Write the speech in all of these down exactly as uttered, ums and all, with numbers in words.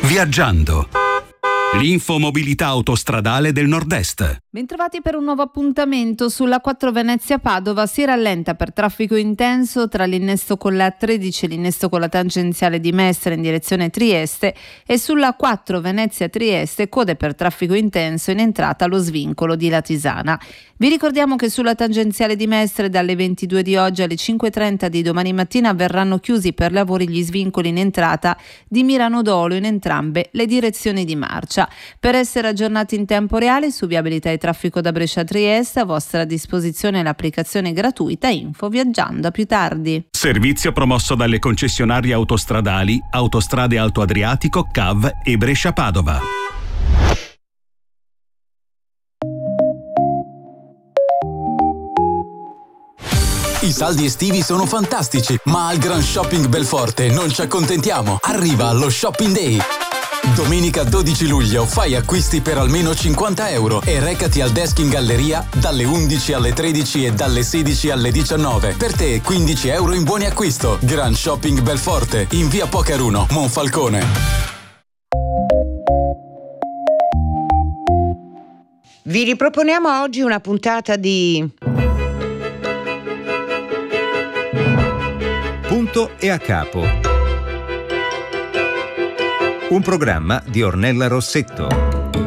Viaggiando. L'infomobilità autostradale del Nord-Est. Bentrovati per un nuovo appuntamento. Sulla quattro Venezia-Padova si rallenta per traffico intenso tra l'innesto con la tredici e l'innesto con la tangenziale di Mestre in direzione Trieste, e sulla quattro Venezia-Trieste code per traffico intenso in entrata allo svincolo di Latisana. Vi ricordiamo che sulla tangenziale di Mestre dalle ventidue di oggi alle cinque e trenta di domani mattina verranno chiusi per lavori gli svincoli in entrata di Mirano Dolo in entrambe le direzioni di marcia. Per essere aggiornati in tempo reale su viabilità e traffico da Brescia a Trieste, a vostra disposizione l'applicazione gratuita Info Viaggiando. A più tardi. Servizio promosso dalle concessionarie autostradali Autostrade Alto Adriatico, C A V e Brescia Padova. I saldi estivi sono fantastici, ma al Grand Shopping Belforte non ci accontentiamo. Arriva lo Shopping Day. Domenica dodici luglio fai acquisti per almeno cinquanta euro e recati al desk in galleria dalle undici alle tredici e dalle sedici alle diciannove. Per te quindici euro in buoni acquisto. Grand Shopping Belforte in via Pocaruno, Monfalcone. Vi riproponiamo oggi una puntata di Punto e a capo. Un programma di Ornella Rossetto.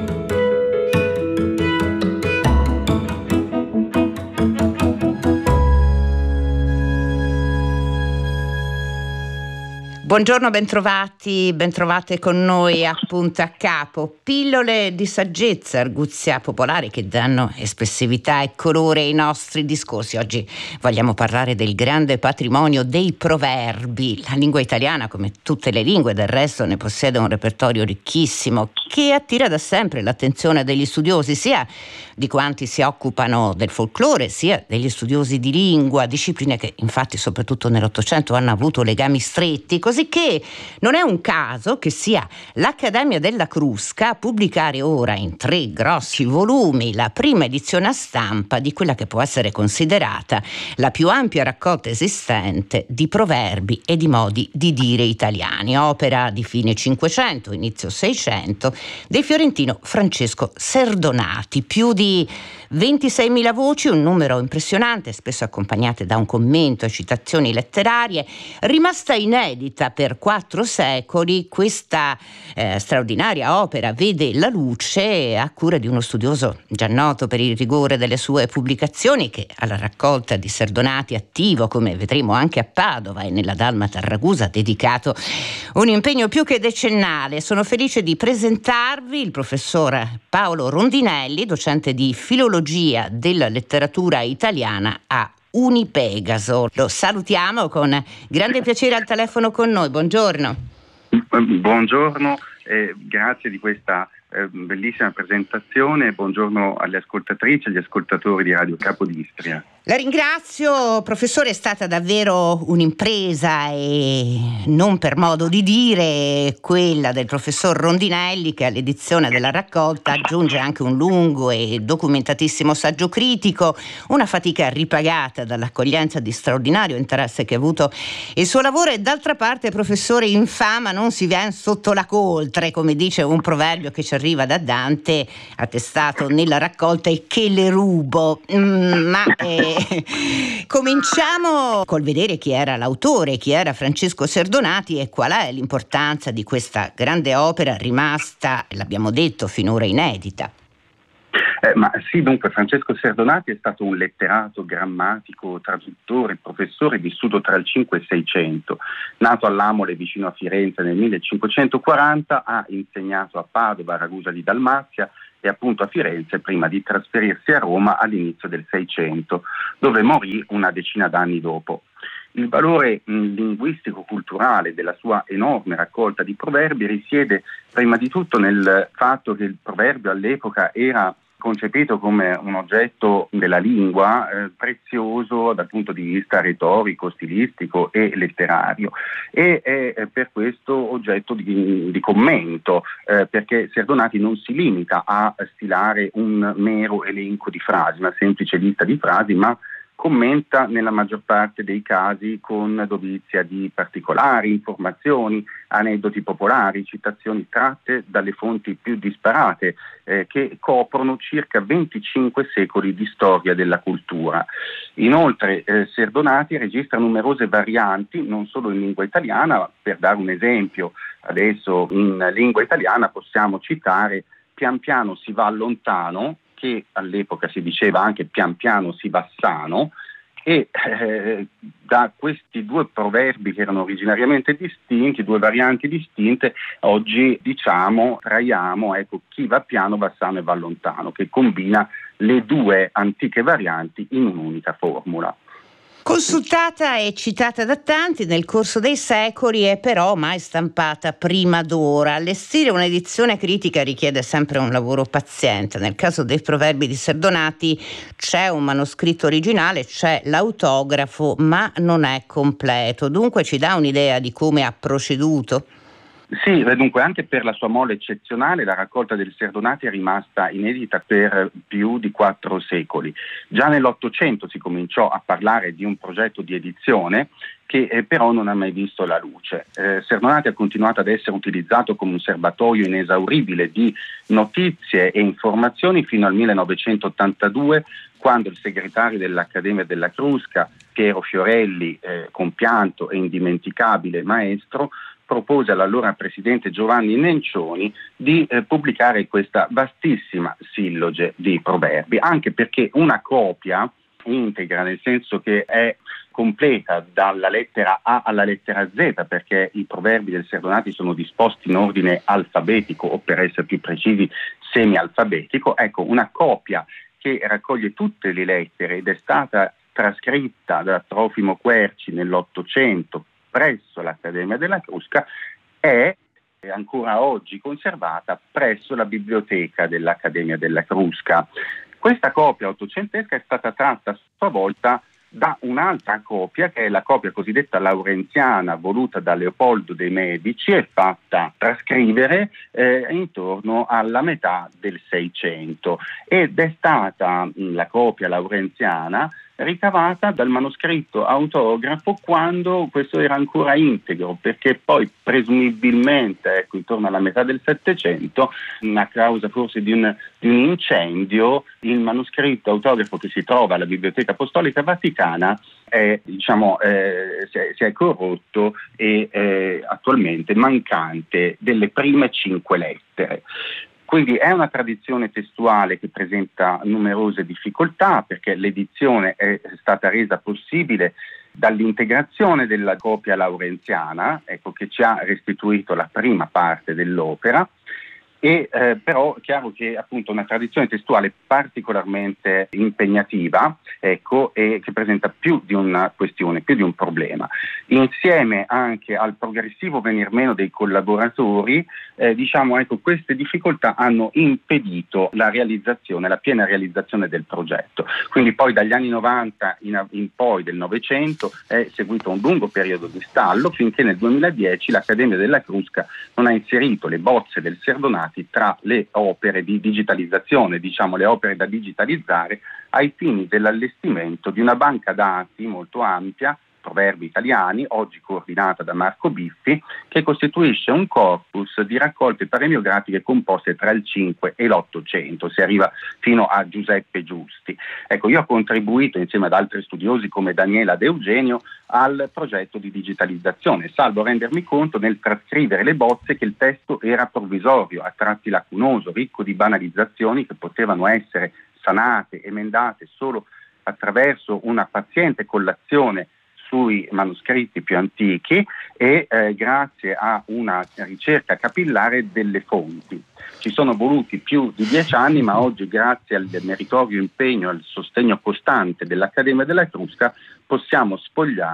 Buongiorno, bentrovati, bentrovate con noi a Punto a Capo. Pillole di saggezza, arguzia popolare che danno espressività e colore ai nostri discorsi. Oggi vogliamo parlare del grande patrimonio dei proverbi. La lingua italiana, come tutte le lingue del resto, ne possiede un repertorio ricchissimo che attira da sempre l'attenzione degli studiosi, sia di quanti si occupano del folklore, sia degli studiosi di lingua, discipline che infatti soprattutto nell'Ottocento hanno avuto legami stretti, così che non è un caso che sia l'Accademia della Crusca a pubblicare ora in tre grossi volumi la prima edizione a stampa di quella che può essere considerata la più ampia raccolta esistente di proverbi e di modi di dire italiani, opera di fine Cinquecento, inizio Seicento, del fiorentino Francesco Serdonati. Più di ventiseimila voci, un numero impressionante, spesso accompagnate da un commento e citazioni letterarie, rimasta inedita per quattro secoli. Questa eh, straordinaria opera vede la luce a cura di uno studioso già noto per il rigore delle sue pubblicazioni, che alla raccolta di Serdonati, attivo come vedremo anche a Padova e nella Dalmata Ragusa, ha dedicato un impegno più che decennale. Sono felice di presentarvi il professor Paolo Rondinelli, docente di filologia della letteratura italiana a Unipegaso. Lo salutiamo con grande piacere al telefono con noi. Buongiorno. Buongiorno, eh, grazie di questa eh, bellissima presentazione. Buongiorno alle ascoltatrici e agli ascoltatori di Radio Capo d'Istria. La ringrazio, professore, è stata davvero un'impresa, e non per modo di dire quella del professor Rondinelli, che all'edizione della raccolta aggiunge anche un lungo e documentatissimo saggio critico, una fatica ripagata dall'accoglienza di straordinario interesse che ha avuto il suo lavoro. E d'altra parte, professore, in fama non si vien sotto la coltre, come dice un proverbio che ci arriva da Dante, attestato nella raccolta, e che le rubo. Mm, ma eh, cominciamo col vedere chi era l'autore, chi era Francesco Serdonati e qual è l'importanza di questa grande opera rimasta, l'abbiamo detto, finora inedita. Eh, ma sì, dunque Francesco Serdonati è stato un letterato, grammatico, traduttore, professore, vissuto tra il cinque e il seicento. Nato all'Amole vicino a Firenze nel millecinquecentoquaranta, ha insegnato a Padova, Ragusa di Dalmazia e appunto a Firenze prima di trasferirsi a Roma all'inizio del Seicento, dove morì una decina d'anni dopo. Il valore mh, linguistico-culturale della sua enorme raccolta di proverbi risiede prima di tutto nel fatto che il proverbio all'epoca era concepito come un oggetto della lingua eh, prezioso dal punto di vista retorico, stilistico e letterario, e è per questo oggetto di, di commento, eh, perché Serdonati non si limita a stilare un mero elenco di frasi, una semplice lista di frasi, ma commenta nella maggior parte dei casi con dovizia di particolari, informazioni, aneddoti popolari, citazioni tratte dalle fonti più disparate eh, che coprono circa venticinque secoli di storia della cultura. Inoltre eh, Serdonati registra numerose varianti, non solo in lingua italiana. Per dare un esempio, adesso in lingua italiana possiamo citare "pian piano si va lontano", che all'epoca si diceva anche "pian piano si va sano", e eh, da questi due proverbi che erano originariamente distinti, due varianti distinte, oggi diciamo, traiamo, ecco, "chi va piano va sano e va lontano", che combina le due antiche varianti in un'unica formula. Consultata e citata da tanti nel corso dei secoli, è però mai stampata prima d'ora. Allestire un'edizione critica richiede sempre un lavoro paziente. Nel caso dei proverbi di Serdonati c'è un manoscritto originale, c'è l'autografo, ma non è completo. Dunque ci dà un'idea di come ha proceduto? Sì, dunque anche per la sua mole eccezionale la raccolta del Serdonati è rimasta inedita per più di quattro secoli. Già nell'Ottocento si cominciò a parlare di un progetto di edizione che eh, però non ha mai visto la luce. Eh, Serdonati ha continuato ad essere utilizzato come un serbatoio inesauribile di notizie e informazioni fino al millenovecentottantadue, quando il segretario dell'Accademia della Crusca, Piero Fiorelli, eh, compianto e indimenticabile maestro, propose all'allora presidente Giovanni Nencioni di eh, pubblicare questa vastissima silloge di proverbi, anche perché una copia integra, nel senso che è completa dalla lettera A alla lettera Z, perché i proverbi del Serdonati sono disposti in ordine alfabetico, o per essere più precisi semialfabetico. Ecco, una copia che raccoglie tutte le lettere ed è stata trascritta da Trofimo Querci nell'Ottocento presso l'Accademia della Crusca, è ancora oggi conservata presso la biblioteca dell'Accademia della Crusca. Questa copia ottocentesca è stata tratta a sua volta da un'altra copia, che è la copia cosiddetta laurenziana, voluta da Leopoldo de' Medici e fatta trascrivere eh, intorno alla metà del Seicento, ed è stata mh, la copia laurenziana ricavata dal manoscritto autografo quando questo era ancora integro, perché poi presumibilmente, ecco, intorno alla metà del Settecento, a causa forse di un, di un incendio, il manoscritto autografo che si trova alla Biblioteca Apostolica Vaticana è, diciamo, eh, si, è, si è corrotto e è attualmente mancante delle prime cinque lettere. Quindi è una tradizione testuale che presenta numerose difficoltà, perché l'edizione è stata resa possibile dall'integrazione della copia laurenziana, ecco, che ci ha restituito la prima parte dell'opera. E eh, però è chiaro che appunto una tradizione testuale particolarmente impegnativa, ecco, e che presenta più di una questione, più di un problema. Insieme anche al progressivo venir meno dei collaboratori, eh, diciamo, ecco, queste difficoltà hanno impedito la realizzazione, la piena realizzazione del progetto. Quindi poi dagli anni novanta in, in poi del Novecento è seguito un lungo periodo di stallo, finché nel duemiladieci l'Accademia della Crusca non ha inserito le bozze del Serdonati tra le opere di digitalizzazione, diciamo le opere da digitalizzare, ai fini dell'allestimento di una banca dati molto ampia, proverbi italiani, oggi coordinata da Marco Biffi, che costituisce un corpus di raccolte paremiografiche composte tra il cinque e l'Ottocento, si arriva fino a Giuseppe Giusti. Ecco, io ho contribuito insieme ad altri studiosi come Daniela De Eugenio al progetto di digitalizzazione, salvo rendermi conto nel trascrivere le bozze che il testo era provvisorio, a tratti lacunoso, ricco di banalizzazioni che potevano essere sanate, emendate solo attraverso una paziente collazione sui manoscritti più antichi e eh, grazie a una ricerca capillare delle fonti. Ci sono voluti più di dieci anni, ma oggi, grazie al meritorio impegno e al sostegno costante dell'Accademia della Crusca, possiamo sfogliare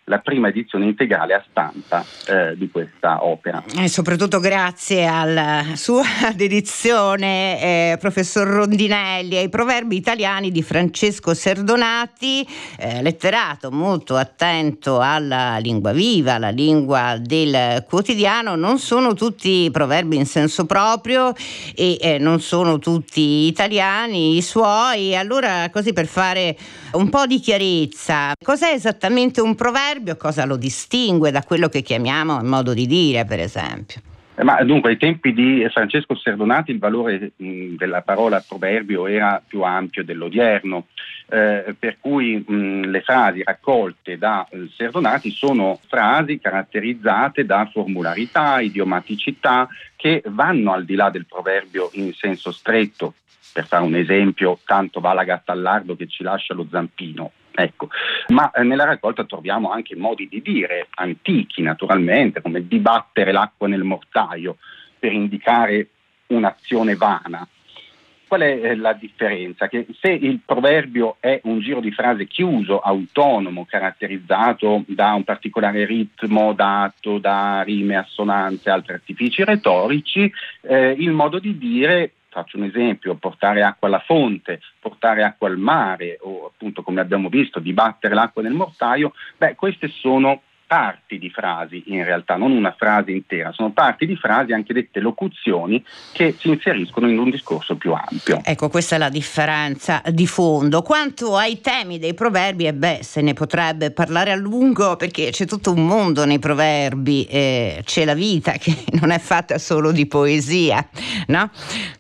la prima edizione integrale a stampa eh, di questa opera. E soprattutto grazie alla sua dedizione, eh, professor Rondinelli, ai proverbi italiani di Francesco Serdonati, eh, letterato molto attento alla lingua viva, alla lingua del quotidiano. Non sono tutti proverbi in senso proprio e eh, non sono tutti italiani i suoi. Allora, così per fare un po' di chiarezza, cos'è esattamente un proverbio? Cosa lo distingue da quello che chiamiamo modo di dire, per esempio? Ma dunque, ai tempi di Francesco Serdonati il valore mh, della parola proverbio era più ampio dell'odierno, eh, per cui mh, le frasi raccolte da eh, Serdonati sono frasi caratterizzate da formularità, idiomaticità che vanno al di là del proverbio in senso stretto. Per fare un esempio, tanto va la gatta al lardo che ci lascia lo zampino. Ecco, ma eh, nella raccolta troviamo anche modi di dire antichi, naturalmente, come dibattere l'acqua nel mortaio per indicare un'azione vana. Qual è eh, la differenza? Che se il proverbio è un giro di frase chiuso, autonomo, caratterizzato da un particolare ritmo dato da rime, assonanze, altri artifici retorici, eh, il modo di dire, faccio un esempio, portare acqua alla fonte, portare acqua al mare o appunto, come abbiamo visto, dibattere l'acqua nel mortaio, beh, queste sono parti di frasi in realtà, non una frase intera, sono parti di frasi, anche dette locuzioni, che si inseriscono in un discorso più ampio. Ecco, questa è la differenza di fondo. Quanto ai temi dei proverbi, e beh, se ne potrebbe parlare a lungo, perché c'è tutto un mondo nei proverbi, eh, c'è la vita che non è fatta solo di poesia, no?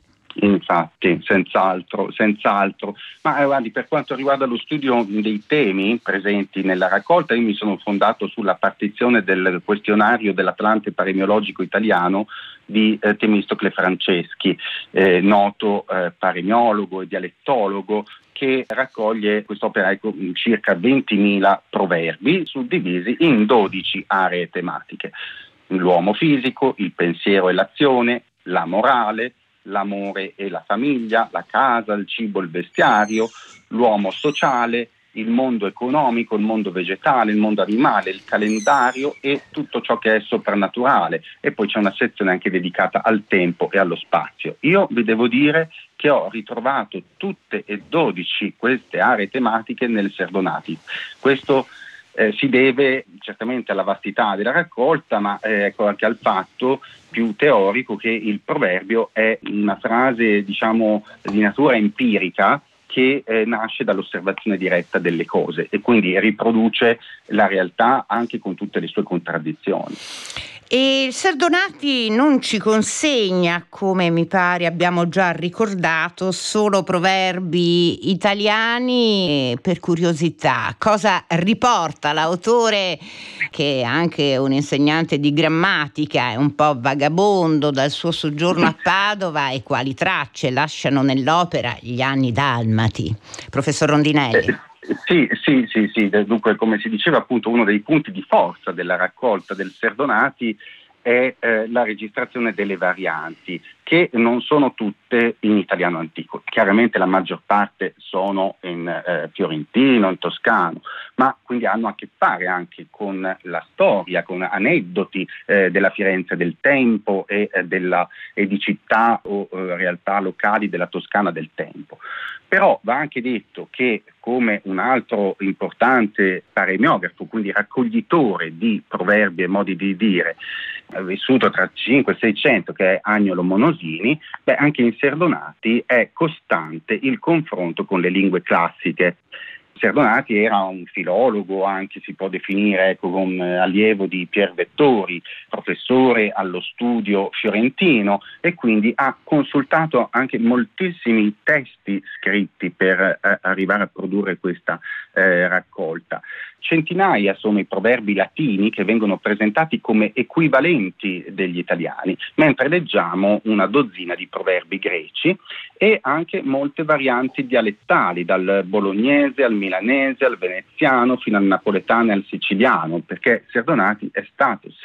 Infatti, senz'altro, senz'altro. Ma eh, guardi, per quanto riguarda lo studio dei temi presenti nella raccolta, io mi sono fondato sulla partizione del questionario dell'Atlante Paremiologico Italiano di eh, Temistocle Franceschi, eh, noto eh, paremiologo e dialettologo, che raccoglie quest'opera ecco, circa ventimila proverbi suddivisi in dodici aree tematiche: l'uomo fisico, il pensiero e l'azione, la morale, l'amore e la famiglia, la casa, il cibo, il vestiario, l'uomo sociale, il mondo economico, il mondo vegetale, il mondo animale, il calendario e tutto ciò che è soprannaturale. E poi c'è una sezione anche dedicata al tempo e allo spazio. Io vi devo dire che ho ritrovato tutte e dodici queste aree tematiche nel Serdonati. Questo Eh, si deve certamente alla vastità della raccolta, ma eh, ecco anche al fatto più teorico che il proverbio è una frase, diciamo, di natura empirica che eh, nasce dall'osservazione diretta delle cose e quindi riproduce la realtà anche con tutte le sue contraddizioni. E Serdonati non ci consegna, come mi pare abbiamo già ricordato, solo proverbi italiani. Per curiosità, cosa riporta l'autore, che è anche un insegnante di grammatica, è un po' vagabondo dal suo soggiorno a Padova, e quali tracce lasciano nell'opera gli anni dalmati? Professor Rondinelli. Eh. Sì, sì, sì, sì, dunque come si diceva appunto uno dei punti di forza della raccolta del Serdonati è eh, la registrazione delle varianti, che non sono tutte in italiano antico. Chiaramente la maggior parte sono in eh, fiorentino, in toscano, ma quindi hanno a che fare anche con la storia, con aneddoti eh, della Firenze del tempo e, eh, della, e di città o eh, realtà locali della Toscana del tempo. Però va anche detto che, come un altro importante paremiografo, quindi raccoglitore di proverbi e modi di dire, vissuto tra cinquecento e seicento, che è Agnolo Monosini, beh, anche in Serdonati è costante il confronto con le lingue classiche. Serdonati era un filologo, anche si può definire ecco, con eh, allievo di Pier Vettori, professore allo studio fiorentino, e quindi ha consultato anche moltissimi testi scritti per eh, arrivare a produrre questa eh, raccolta. Centinaia sono i proverbi latini che vengono presentati come equivalenti degli italiani, mentre leggiamo una dozzina di proverbi greci e anche molte varianti dialettali, dal bolognese al milanese al veneziano fino al napoletano e al siciliano, perché Serdonati è stato sì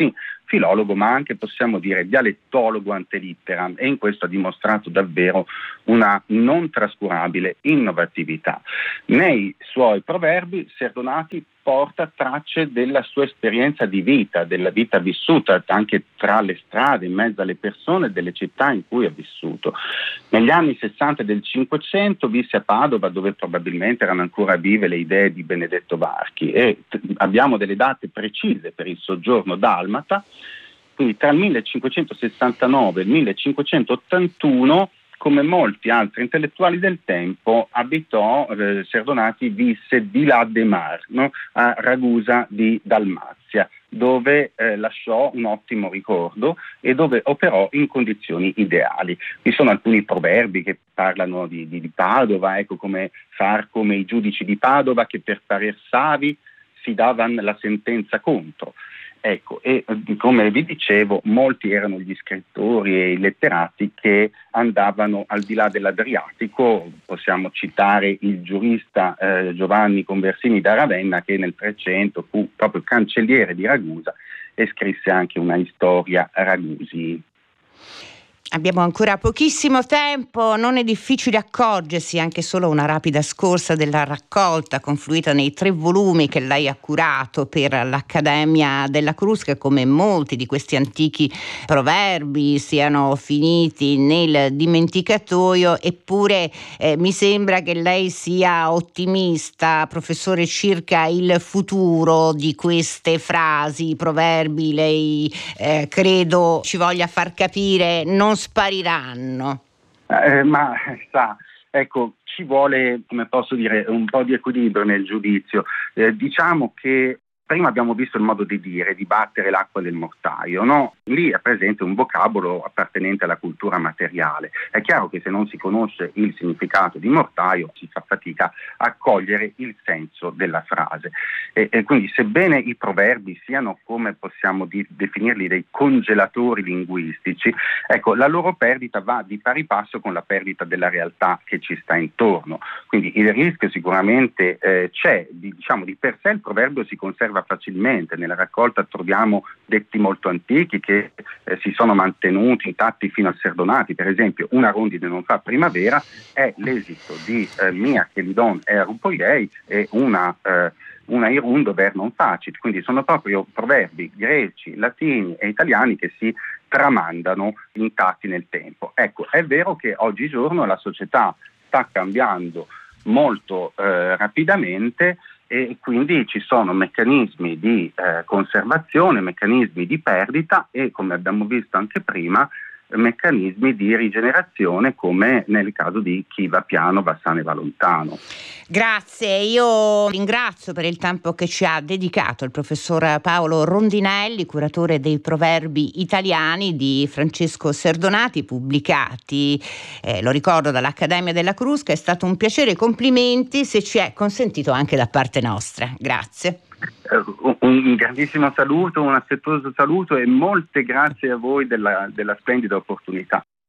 filologo, ma anche possiamo dire dialettologo ante litteram, e in questo ha dimostrato davvero una non trascurabile innovatività. Nei suoi proverbi Serdonati porta tracce della sua esperienza di vita, della vita vissuta anche tra le strade, in mezzo alle persone delle città in cui ha vissuto. Negli anni sessanta del Cinquecento visse a Padova, dove probabilmente erano ancora vive le idee di Benedetto Varchi, e t- abbiamo delle date precise per il soggiorno dalmata, quindi tra il millecinquecentosessantanove e il millecinquecentottantuno. Come molti altri intellettuali del tempo, abitò, eh, Serdonati visse di là de Mar, no? A Ragusa di Dalmazia, dove eh, lasciò un ottimo ricordo e dove operò in condizioni ideali. Vi sono alcuni proverbi che parlano di, di, di Padova, ecco, come far come i giudici di Padova che per parer savi si davano la sentenza contro. Ecco, e come vi dicevo, molti erano gli scrittori e i letterati che andavano al di là dell'Adriatico. Possiamo citare il giurista eh, Giovanni Conversini da Ravenna, che nel Trecento fu proprio cancelliere di Ragusa e scrisse anche una storia Ragusi. Abbiamo ancora pochissimo tempo, non è difficile accorgersi anche solo una rapida scorsa della raccolta confluita nei tre volumi che lei ha curato per l'Accademia della Crusca, come molti di questi antichi proverbi siano finiti nel dimenticatoio. Eppure eh, mi sembra che lei sia ottimista, professore, circa il futuro di queste frasi, proverbi. Lei eh, credo ci voglia far capire non spariranno. Eh, ma sa, ecco, ci vuole, come posso dire, un po' di equilibrio nel giudizio. Eh, diciamo che prima abbiamo visto il modo di dire, di battere l'acqua del mortaio, no? Lì è presente un vocabolo appartenente alla cultura materiale. È chiaro che se non si conosce il significato di mortaio si fa fatica a cogliere il senso della frase. E, e quindi, sebbene i proverbi siano, come possiamo di, definirli, dei congelatori linguistici, ecco, la loro perdita va di pari passo con la perdita della realtà che ci sta intorno. Quindi il rischio sicuramente eh, c'è, di, diciamo, di per sé il proverbio si conserva facilmente. Nella raccolta troviamo detti molto antichi che eh, si sono mantenuti intatti fino a Serdonati. Per esempio, una rondine non fa primavera è l'esito di eh, mia che li don e rupoiei e una eh, una irundo ver non facit. Quindi sono proprio proverbi greci, latini e italiani che si tramandano intatti nel tempo. Ecco, è vero che oggigiorno la società sta cambiando molto eh, rapidamente, e quindi ci sono meccanismi di eh, conservazione, meccanismi di perdita e, come abbiamo visto anche prima, meccanismi di rigenerazione, come nel caso di chi va piano va sano e va lontano. Grazie, io ringrazio per il tempo che ci ha dedicato il professor Paolo Rondinelli, curatore dei proverbi italiani di Francesco Serdonati, pubblicati, eh, lo ricordo, dall'Accademia della Crusca. È stato un piacere, complimenti, se ci è consentito anche da parte nostra. Grazie. Un grandissimo saluto, un affettuoso saluto e molte grazie a voi della, della splendida opportunità.